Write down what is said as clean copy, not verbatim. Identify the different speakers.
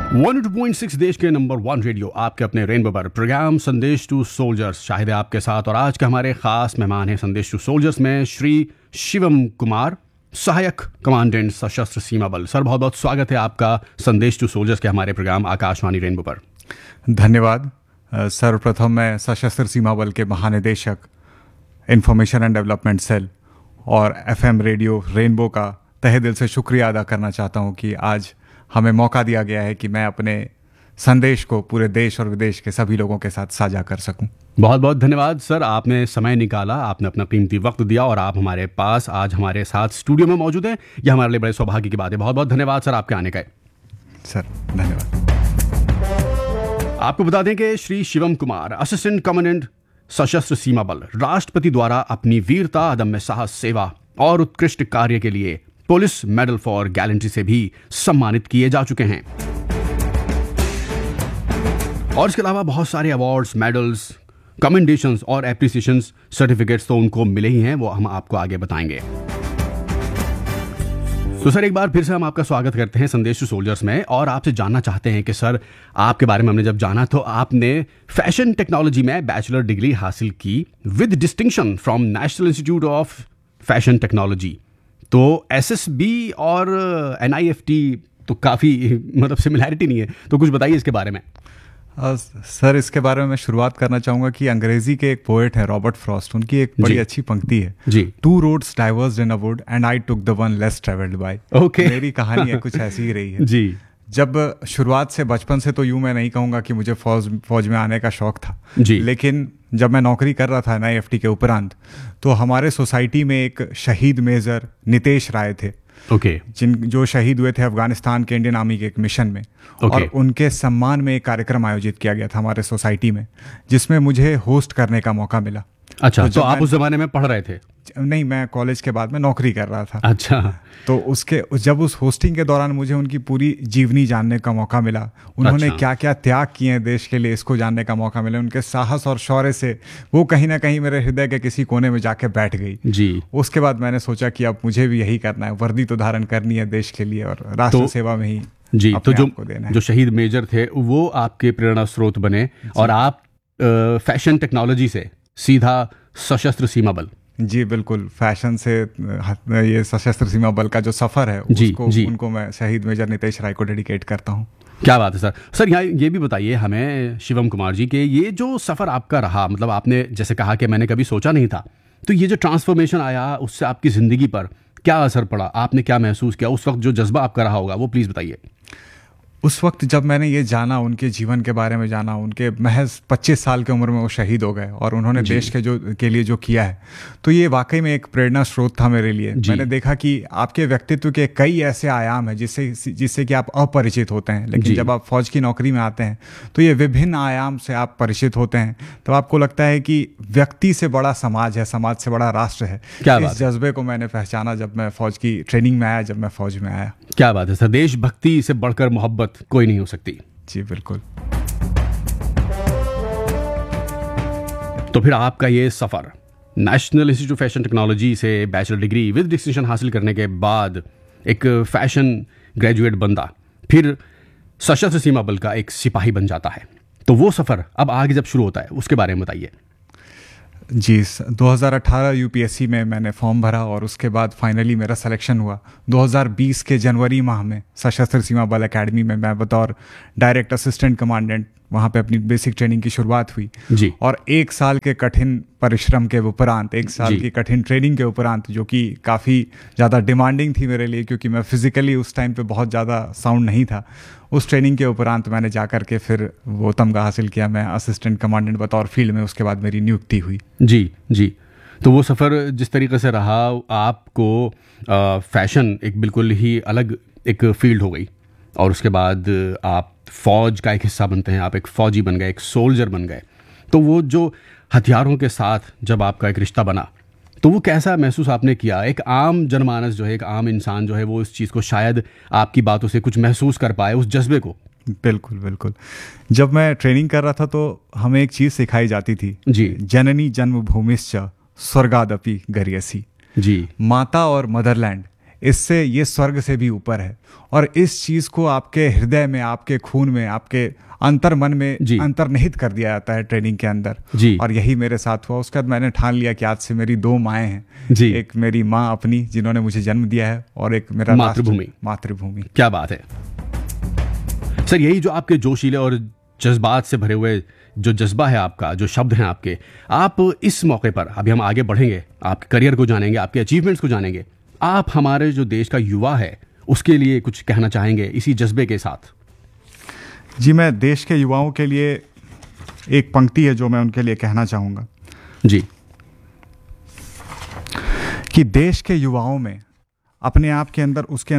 Speaker 1: 102.6 देश के number 1 radio आपके अपने रेनबो पर प्रोग्राम संदेश टू सोल्जर्स शाहिद है आपके साथ। और आज के हमारे खास मेहमान हैं संदेश टू सोल्जर्स में श्री शिवम कुमार, सहायक कमांडेंट सशस्त्र सीमा बल। सर, बहुत बहुत स्वागत है आपका संदेश टू सोल्जर्स के हमारे प्रोग्राम आकाशवाणी रेनबो पर।
Speaker 2: धन्यवाद। सर्वप्रथम मैं सशस्त्र सीमा बल के महानिदेशक इंफॉर्मेशन एंड डेवलपमेंट सेल और एफएम रेडियो रेनबो का तहे दिल से शुक्रिया अदा करना चाहता हूं कि आज हमें मौका दिया गया है कि मैं अपने संदेश को पूरे देश और विदेश के सभी लोगों के साथ साझा कर सकूं।
Speaker 1: बहुत बहुत धन्यवाद सर, आपने समय निकाला, आपने अपना कीमती वक्त दिया और आप हमारे पास आज हमारे साथ स्टूडियो में मौजूद हैं। यह हमारे लिए बड़े सौभाग्य की बात है। बहुत बहुत धन्यवाद सर आपके आने का।
Speaker 2: सर धन्यवाद।
Speaker 1: आपको बता दें कि श्री शिवम कुमार, असिस्टेंट कमांडेंट सशस्त्र सीमा बल, राष्ट्रपति द्वारा अपनी वीरता, अदम्य साहस, सेवा और उत्कृष्ट कार्य के लिए पुलिस मेडल फॉर गैलेंट्री से भी सम्मानित किए जा चुके हैं। और इसके अलावा बहुत सारे अवार्ड्स, मेडल्स, कमेंडेशंस और एप्रिसिएशंस, सर्टिफिकेट्स तो उनको मिले ही हैं, वो हम आपको आगे बताएंगे। तो सर, एक बार फिर से हम आपका स्वागत करते हैं संदेश टू सोल्जर्स में और आपसे जानना चाहते हैं कि सर, आपके बारे में हमने जब जाना तो आपने फैशन टेक्नोलॉजी में बैचलर डिग्री हासिल की with distinction from national institute of fashion technology. तो एसएसबी और एनआईएफटी तो काफ़ी मतलब सिमिलैरिटी नहीं है, तो कुछ बताइए इसके बारे में।
Speaker 2: सर, इसके बारे में मैं शुरुआत करना चाहूँगा कि अंग्रेजी के एक पोएट हैं रॉबर्ट फ्रॉस्ट, उनकी एक बड़ी अच्छी पंक्ति है जी। 2 roads diverged in a wood and I took the one less traveled by।
Speaker 1: Okay,
Speaker 2: मेरी कहानी है कुछ ऐसी ही रही है
Speaker 1: जी।
Speaker 2: जब शुरुआत से बचपन से तो यूं मैं नहीं कहूँगा कि मुझे फौज में आने का शौक था
Speaker 1: जी,
Speaker 2: लेकिन जब मैं नौकरी कर रहा था एनआईएफटी के उपरांत, तो हमारे सोसाइटी में एक शहीद मेजर नितेश राय थे, जो शहीद हुए थे अफगानिस्तान के इंडियन आर्मी के एक मिशन में। और उनके सम्मान में एक कार्यक्रम आयोजित किया गया था हमारे सोसाइटी में, जिसमें मुझे होस्ट करने का मौका मिला।
Speaker 1: अच्छा, तो आप उस जमाने में पढ़ रहे थे?
Speaker 2: नहीं, मैं कॉलेज के बाद में नौकरी कर रहा था।
Speaker 1: अच्छा।
Speaker 2: तो जब उस होस्टिंग के दौरान मुझे उनकी पूरी जीवनी जानने का मौका मिला, उन्होंने क्या क्या त्याग किए हैं देश के लिए, इसको जानने का मौका मिला। उनके साहस और शौर्य से वो कहीं ना कहीं मेरे हृदय के किसी कोने में जाके बैठ गई
Speaker 1: जी।
Speaker 2: उसके बाद मैंने सोचा कि अब मुझे भी यही करना है, वर्दी तो धारण करनी है देश के लिए और राष्ट्र सेवा में ही
Speaker 1: जी। तो जो शहीद मेजर थे वो आपके प्रेरणा स्रोत बने और आप फैशन टेक्नोलॉजी से सीधा सशस्त्र सीमा बल।
Speaker 2: जी बिल्कुल, फैशन से ये सशस्त्र सीमा बल का जो सफ़र है उनको मैं शहीद मेजर नितेश राय को डेडिकेट करता हूँ।
Speaker 1: क्या बात है सर। सर, यहाँ ये भी बताइए हमें शिवम कुमार जी के ये जो सफ़र आपका रहा, मतलब आपने जैसे कहा कि मैंने कभी सोचा नहीं था, तो ये जो ट्रांसफॉर्मेशन आया उससे आपकी ज़िंदगी पर क्या असर पड़ा, आपने क्या महसूस किया, उस वक्त जो जज्बा आपका रहा होगा वो प्लीज़ बताइए।
Speaker 2: उस वक्त जब मैंने ये जाना, उनके जीवन के बारे में जाना, उनके महज 25 साल की उम्र में वो शहीद हो गए और उन्होंने देश के लिए जो किया है, तो ये वाकई में एक प्रेरणा स्रोत था मेरे लिए। मैंने देखा कि आपके व्यक्तित्व के कई ऐसे आयाम हैं जिससे कि आप अपरिचित होते हैं, लेकिन जब आप फौज की नौकरी में आते हैं तो ये विभिन्न आयाम से आप परिचित होते हैं। तो आपको लगता है कि व्यक्ति से बड़ा समाज है, समाज से बड़ा राष्ट्र है। इस जज्बे को मैंने पहचाना जब मैं फौज की ट्रेनिंग में आया, जब मैं फौज में आया।
Speaker 1: क्या बात है सर, देशभक्ति से बढ़कर मोहब्बत कोई नहीं हो सकती।
Speaker 2: जी बिल्कुल।
Speaker 1: तो फिर आपका ये सफर national institute of fashion technology से बैचलर डिग्री विद डिस्टिंक्शन हासिल करने के बाद एक फैशन ग्रेजुएट बंदा फिर सशस्त्र सीमा बल का एक सिपाही बन जाता है, तो वो सफर अब आगे जब शुरू होता है उसके बारे में बताइए।
Speaker 2: जी, 2018 यूपीएससी में मैंने फॉर्म भरा और उसके बाद फाइनली मेरा सिलेक्शन हुआ। 2020 के जनवरी माह में सशस्त्र सीमा बल एकेडमी में मैं बतौर डायरेक्ट असिस्टेंट कमांडेंट वहाँ पे अपनी बेसिक ट्रेनिंग की शुरुआत हुई जी। और 1 साल के कठिन परिश्रम के उपरांत, 1 साल की कठिन ट्रेनिंग के उपरांत, जो कि काफ़ी ज़्यादा डिमांडिंग थी मेरे लिए क्योंकि मैं फिजिकली उस टाइम पे बहुत ज़्यादा साउंड नहीं था, उस ट्रेनिंग के उपरांत मैंने जा कर के फिर वो तमगा हासिल किया। मैं असिस्टेंट कमांडेंट बतौर फील्ड में, उसके बाद मेरी नियुक्ति हुई।
Speaker 1: जी जी। तो वो सफ़र जिस तरीके से रहा, आपको फैशन एक बिल्कुल ही अलग एक फील्ड हो गई और उसके बाद आप फौज का एक हिस्सा बनते हैं, आप एक फ़ौजी बन गए, एक सोल्जर बन गए। तो वो जो हथियारों के साथ जब आपका एक रिश्ता बना, तो वो कैसा महसूस आपने किया? एक आम जनमानस जो है, एक आम इंसान जो है, वो इस चीज़ को शायद आपकी बातों से कुछ महसूस कर पाए, उस जज्बे को।
Speaker 2: बिल्कुल बिल्कुल। जब मैं ट्रेनिंग कर रहा था तो हमें एक चीज़ सिखाई जाती थी
Speaker 1: जी,
Speaker 2: जननी जन्मभूमिश्च स्वर्गादपि गरीयसी।
Speaker 1: जी,
Speaker 2: माता और मदरलैंड इससे ये स्वर्ग से भी ऊपर है। और इस चीज़ को आपके हृदय में, आपके खून में, आपके अंतर मन में अंतर्निहित कर दिया जाता है ट्रेनिंग के अंदर
Speaker 1: जी।
Speaker 2: और यही मेरे साथ हुआ। उसके बाद मैंने ठान लिया कि आज से मेरी 2 माएँ हैं
Speaker 1: जी।
Speaker 2: एक मेरी माँ अपनी जिन्होंने मुझे जन्म दिया है और एक मेरा मातृभूमि।
Speaker 1: क्या बात है सर, यही जो आपके जोशीले और जज्बात से भरे हुए जो जज्बा है आपका, जो शब्द हैं आपके, आप इस मौके पर, अभी हम आगे बढ़ेंगे, आपके करियर को जानेंगे, आपके अचीवमेंट्स को जानेंगे, आप हमारे जो देश का युवा है उसके लिए कुछ कहना चाहेंगे इसी जज्बे के साथ?
Speaker 2: जी, मैं देश के युवाओं के लिए एक पंक्ति है जो मैं उनके लिए कहना चाहूँगा
Speaker 1: जी,
Speaker 2: कि देश के युवाओं में अपने आप के अंदर उसके